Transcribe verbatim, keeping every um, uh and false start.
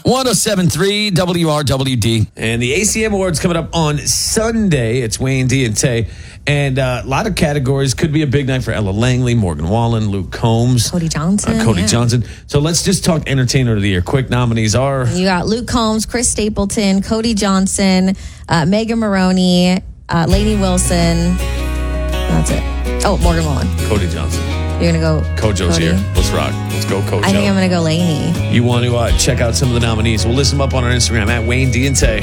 one oh seven point three W R W D. And the A C M Awards coming up on Sunday. It's Wayne D and Tay. And uh, a lot of categories. Could be a big night for Ella Langley, Morgan Wallen, Luke Combs. Cody Johnson. Uh, Cody yeah. Johnson. So let's just talk Entertainer of the Year. Quick nominees are... You got Luke Combs, Chris Stapleton, Cody Johnson, uh, Megan Maroney, uh, Lainey Wilson. That's it. Oh, Morgan Wallen. Cody Johnson. You're going to go Kojo's Cody? here. Let's rock. Let's go, Kojo. I think I'm going to go Lainey. You want to uh, check out some of the nominees. We'll list them up on our Instagram at Wayne D and Tay.